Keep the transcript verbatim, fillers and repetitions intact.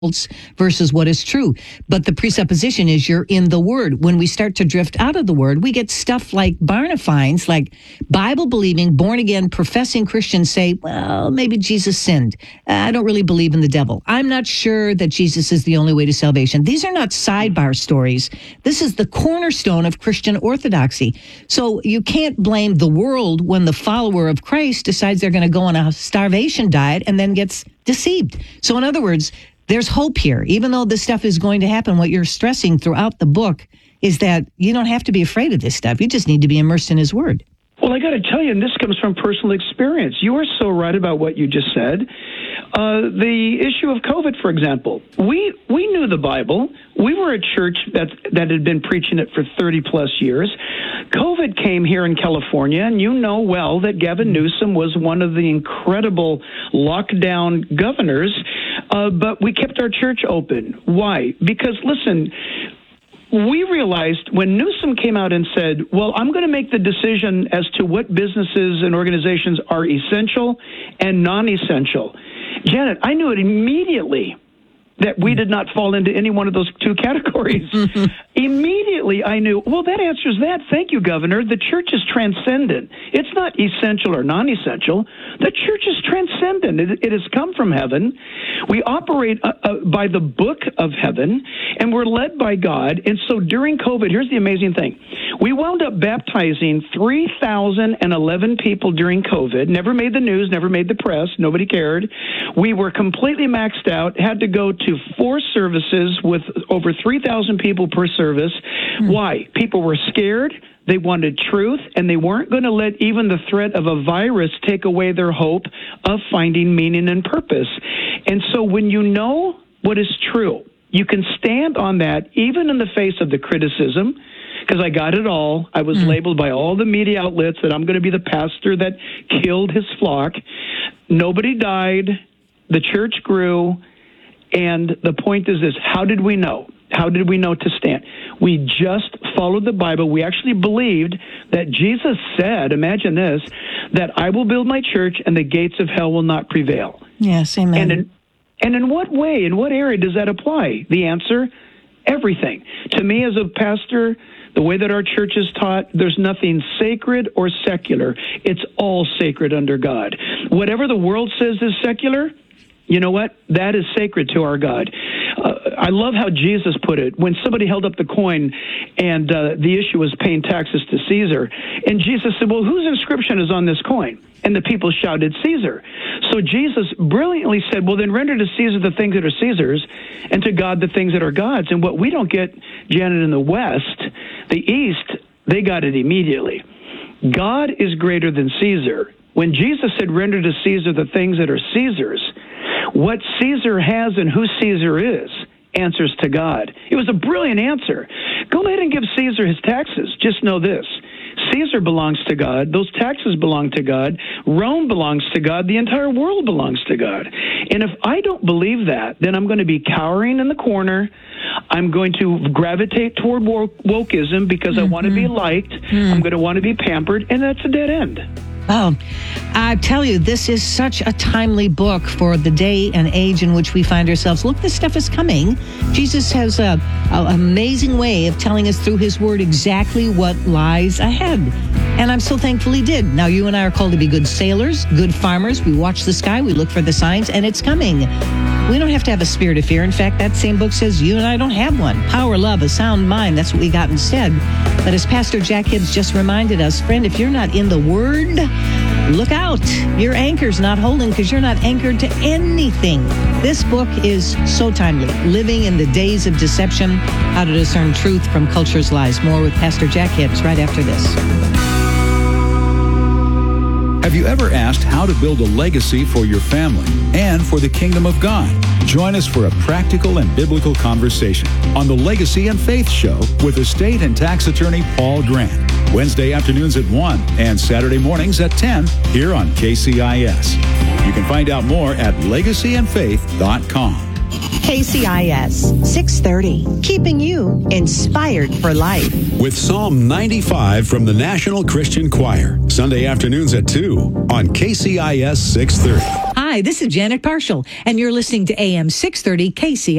versus what is true. But the presupposition is you're in the Word. When we start to drift out of the Word, we get stuff like Barna finds, like Bible-believing, born-again, professing Christians say, well, maybe Jesus sinned. I don't really believe in the devil. I'm not sure that Jesus is the only way to salvation. These are not sidebar stories. This is the cornerstone of Christian orthodoxy. So you can't blame the world when the follower of Christ decides they're going to go on a starvation diet and then gets deceived. So in other words, there's hope here. Even though this stuff is going to happen, what you're stressing throughout the book is that you don't have to be afraid of this stuff. You just need to be immersed in His Word. Well, I got to tell you, and this comes from personal experience. You are so right about what you just said. Uh, the issue of COVID, for example, we we knew the Bible. We were a church that that had been preaching it for thirty plus years. COVID came here in California, and you know well that Gavin Newsom was one of the incredible lockdown governors, uh, but we kept our church open. Why? Because, listen, we realized when Newsom came out and said, well, I'm going to make the decision as to what businesses and organizations are essential and non-essential. Janet, I knew it immediately that we did not fall into any one of those two categories. Immediately, I knew, well, that answers that. Thank you, Governor. The church is transcendent. It's not essential or non-essential. The church is transcendent. It, it has come from heaven. We operate uh, uh, by the book of heaven, and we're led by God. And so during COVID, here's the amazing thing. We wound up baptizing three thousand eleven people during COVID. Never made the news, never made the press. Nobody cared. We were completely maxed out, had to go to four services with over three thousand people per service. Mm. Why? People were scared. They wanted truth, and they weren't going to let even the threat of a virus take away their hope of finding meaning and purpose. And so when you know what is true, you can stand on that even in the face of the criticism, because I got it all. I was mm. labeled by all the media outlets that I'm going to be the pastor that killed his flock. Nobody died. The church grew. And the point is this, how did we know? How did we know to stand? We just followed the Bible. We actually believed that Jesus said, imagine this, that I will build my church and the gates of hell will not prevail. Yes, amen. And in, and in what way, in what area does that apply? The answer, everything. To me as a pastor, the way that our church is taught, there's nothing sacred or secular. It's all sacred under God. Whatever the world says is secular, you know what? That is sacred to our God. Uh, I love how Jesus put it. When somebody held up the coin and uh, the issue was paying taxes to Caesar, and Jesus said, well, whose inscription is on this coin? And the people shouted, Caesar. So Jesus brilliantly said, well, then render to Caesar the things that are Caesar's and to God the things that are God's. And what we don't get, Janet, in the West, the East, they got it immediately. God is greater than Caesar. When Jesus said, render to Caesar the things that are Caesar's, what Caesar has and who Caesar is answers to God. It was a brilliant answer. Go ahead and give Caesar his taxes. Just know this. Caesar belongs to God. Those taxes belong to God. Rome belongs to God. The entire world belongs to God. And if I don't believe that, then I'm going to be cowering in the corner. I'm going to gravitate toward wokeism because mm-hmm. I want to be liked. Mm. I'm going to want to be pampered, and that's a dead end. Oh, I tell you, this is such a timely book for the day and age in which we find ourselves. Look, this stuff is coming. Jesus has a, a amazing way of telling us through His Word exactly what lies ahead. And I'm so thankful He did. Now, you and I are called to be good sailors, good farmers. We watch the sky, we look for the signs, and it's coming. We don't have to have a spirit of fear. In fact, that same book says you and I don't have one. Power, love, a sound mind. That's what we got instead. But as Pastor Jack Hibbs just reminded us, friend, if you're not in the Word, look out. Your anchor's not holding because you're not anchored to anything. This book is so timely. Living in the days of deception, how to discern truth from culture's lies. More with Pastor Jack Hibbs right after this. Have you ever asked how to build a legacy for your family and for the kingdom of God? Join us for a practical and biblical conversation on the Legacy and Faith Show with estate and tax attorney Paul Grant. Wednesday afternoons at one and Saturday mornings at ten here on K C I S. You can find out more at legacy and faith dot com. K C I S six thirty, keeping you inspired for life. With Psalm ninety-five from the National Christian Choir. Sunday afternoons at two on K C I S six thirty. Hi. Hi, this is Janet Parshall, and you're listening to A M six thirty K C I.